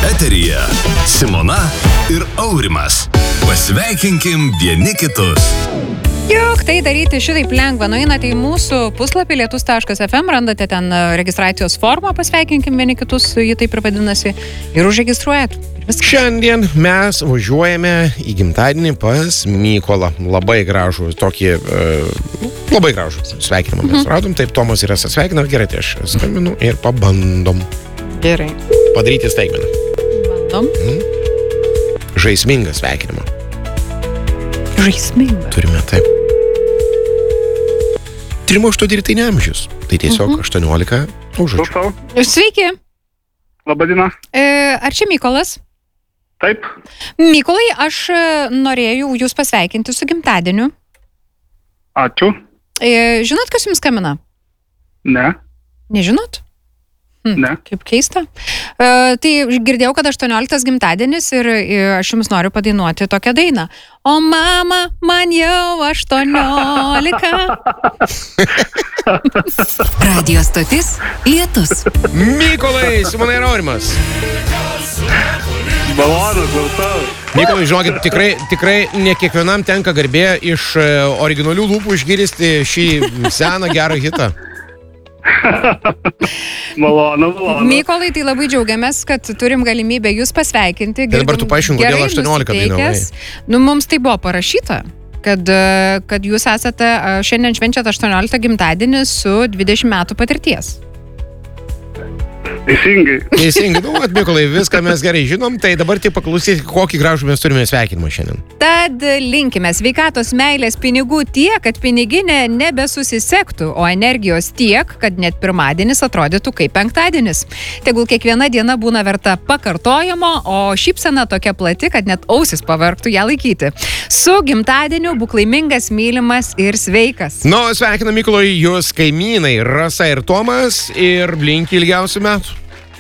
Eteryje Simona ir Aurimas. Pasveikinkim vieni kitus. Juk tai daryti šitaip lengva. Nueinate į mūsų puslapį lietus.fm, randate ten registracijos formą, pasveikinkim vieni kitus, ji taip ir vadinasi, ir užregistruojat. Šiandien mes važiuojame į gimtadienį pas Mykolą. Labai gražų tokį, labai gražų sveikinimą mes radom. Taip, Tomas yra sveikinęs. Gerai, tai aš skambinu ir pabandom. Gerai. Padaryti staigmeną. Bandom. Žaismingą sveikinimą. Žaismingą. Turime taip. 3-8 amžius. Tai tiesiog 18 užrašų. Sveiki. Labadiena. Ar čia Mykolas? Taip. Mykolai, aš norėjau jūs pasveikinti su gimtadieniu. Ačiū. Žinot, kas jums skambina? Ne. Nežinot? Ne. Kaip keista. Tai girdėjau, kad 18 gimtadienis ir aš jums noriu padainuoti tokią dainą. O mama, man jau 18. Radio stotis Lietus. Mykolai, Simona ir Aurimas. Balonas, klausau. Mykolai, žinokit, tikrai ne kiekvienam tenka garbė iš originalių lūpų išgirsti šį seną gerą hitą. Malonu. Mykolai, tai labai džiaugiamės, kad turim galimybę jūs pasveikinti. Tai dabar tu paaiškink, kodėl 18 dainavai. Mums tai buvo parašyta, kad jūs esate šiandien švenčiat 18 gimtadienį su 20 metų patirties. Teisingai. Nu, Mykolai, viską mes gerai žinom, tai dabar tik paklausyti, kokį gražų mes turime sveikinimą šiandien. Tad linkime sveikatos, meilės, pinigų tiek, kad piniginė nebesusisektų, o energijos tiek, kad net pirmadienis atrodytų kaip penktadienis. Tegul kiekviena diena būna verta pakartojimo, o šypsena tokia plati, kad net ausis pavargtų ją laikyti. Su gimtadieniu būk laimingas, mylimas ir sveikas. Nu, sveikina Mykolai, jūs kaimynai Rasa ir Tomas ir linki ilgiausių metų.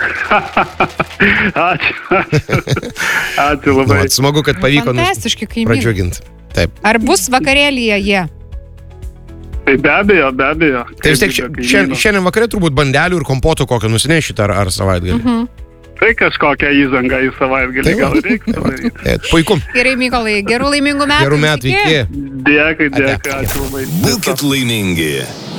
Ačiū labai. Nu, smagu, kad pavyko Fantastiški kaimynai. pradžiuginti. Taip. Ar bus vakarėlyje jie? Tai be abejo. Tai vis tiek šiandien vakare turbūt bandelių ir kompoto kokio nusinešit ar savaitgalį. Tai kažkokią įžangą į savaitgalį gal reiks padaryti. Puiku. Gerai, Mykolai, gerų laimingų metų. Gerų metų, iki. Dėkui, ačiū labai. Būkit laimingi.